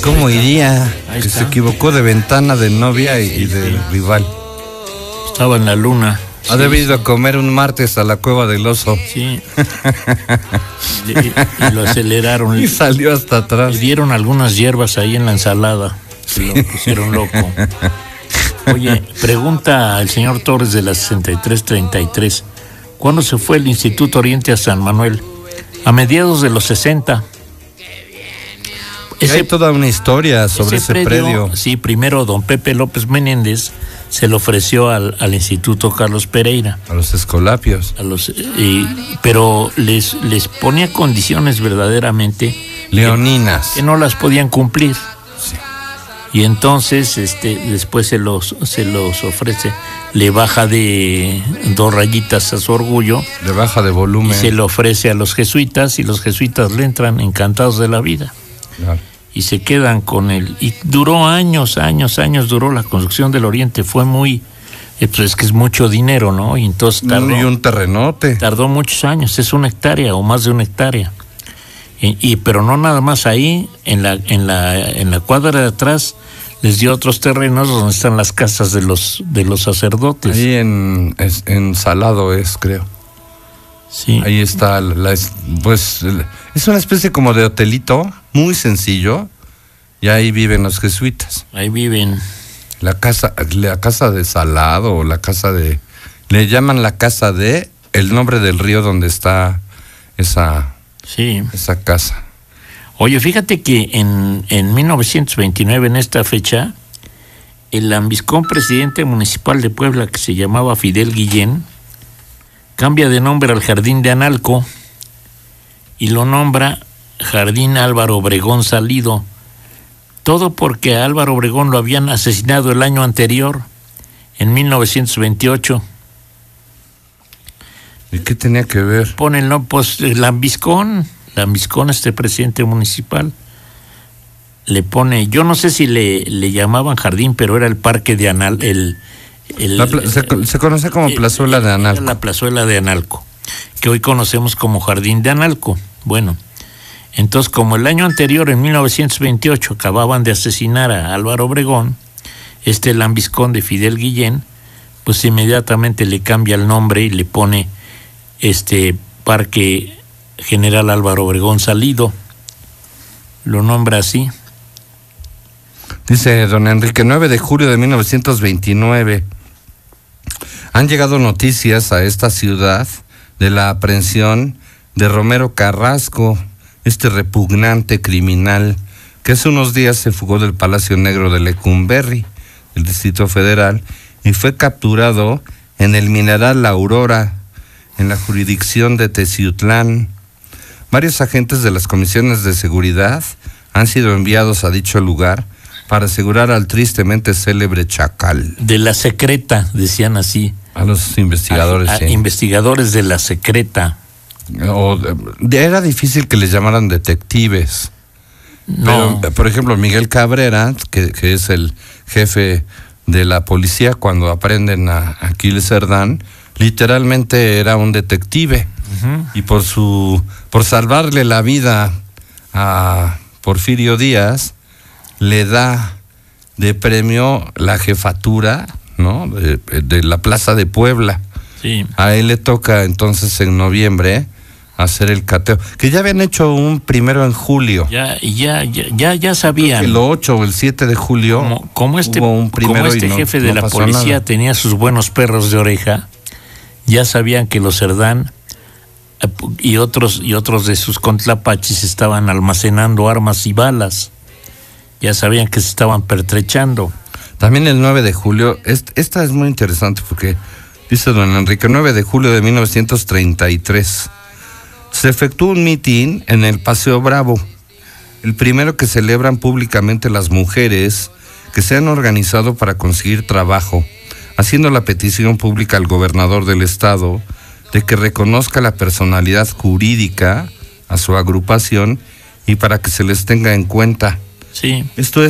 ¿Cómo iría? Ahí Que está. se equivocó de ventana, de novia y de rival. Estaba en la luna. Ha debido a comer un martes a la cueva del oso. Sí. Y lo aceleraron. Y salió hasta Le atrás. dieron algunas hierbas ahí en la ensalada. Se lo pusieron loco. Oye, pregunta al señor Torres de la 6333. ¿Cuándo se fue el Instituto Oriente a San Manuel? A mediados de los 60. Hay toda una historia sobre ese predio. Sí, primero don Pepe López Menéndez se lo ofreció al Instituto Carlos Pereira. A los escolapios. Pero les ponía condiciones verdaderamente Leoninas. que no las podían cumplir. Sí. Y entonces después se los ofrece, le baja de 2 rayitas a su orgullo. De baja de volumen. Y se lo ofrece a los jesuitas, y los jesuitas le entran encantados de la vida. Claro. Y se quedan con él. Y duró años duró la construcción del Oriente. Fue muy, pues es que es mucho dinero, ¿no? Y entonces Y un terrenote. tardó muchos años, es 1 hectárea o más de 1 hectárea. Pero no nada más ahí, en la cuadra de atrás les dio otros terrenos donde están las casas de los sacerdotes. Ahí en Salado creo. Sí. Ahí está, pues es una especie como de hotelito, muy sencillo, y ahí viven los jesuitas. Ahí viven. La casa de Salado, o la casa de... Le llaman la casa de... El nombre del río donde está esa casa. Oye, fíjate que en 1929, en esta fecha, el lambiscón presidente municipal de Puebla, que se llamaba Fidel Guillén, cambia de nombre al Jardín de Analco y lo nombra Jardín Álvaro Obregón Salido. Todo porque a Álvaro Obregón lo habían asesinado el año anterior, en 1928. ¿Y qué tenía que ver? Ponen, pues, Lambiscón, presidente municipal, le pone, yo no sé si le llamaban jardín, pero era el parque de Analco, se conoce como Plazuela de Analco. La Plazuela de Analco, que hoy conocemos como Jardín de Analco. Bueno, entonces, como el año anterior, en 1928, acababan de asesinar a Álvaro Obregón, lambiscón de Fidel Guillén, pues inmediatamente le cambia el nombre y le pone Parque General Álvaro Obregón Salido. Lo nombra así. Dice don Enrique, 9 de julio de 1929. Han llegado noticias a esta ciudad de la aprehensión de Romero Carrasco, repugnante criminal que hace unos días se fugó del Palacio Negro de Lecumberri, el Distrito Federal, y fue capturado en el mineral La Aurora, en la jurisdicción de Teciutlán. Varios agentes de las comisiones de seguridad han sido enviados a dicho lugar para asegurar al tristemente célebre chacal. De la secreta, decían así. A los investigadores, sí. Investigadores de la secreta. Era difícil que les llamaran detectives. No. Pero, por ejemplo, Miguel Cabrera, que es el jefe de la policía, cuando aprenden a Aquiles Cerdán, literalmente era un detective. Uh-huh. Y por salvarle la vida a Porfirio Díaz, le da de premio la jefatura, ¿no?, de la Plaza de Puebla. Sí. A él le toca entonces en noviembre hacer el cateo, que ya habían hecho un 1 de julio. Ya sabían. El 8 o el 7 de julio como hubo un primero, como jefe de la policía nada. Tenía sus buenos perros de oreja, ya sabían que los Cerdán y otros de sus contlapachis estaban almacenando armas y balas. Ya sabían que se estaban pertrechando. También el 9 de julio, esta es muy interesante porque dice don Enrique, 9 de julio de 1933, se efectuó un mitin en el Paseo Bravo, el primero que celebran públicamente las mujeres que se han organizado para conseguir trabajo, haciendo la petición pública al gobernador del estado de que reconozca la personalidad jurídica a su agrupación y para que se les tenga en cuenta. Sí. Esto es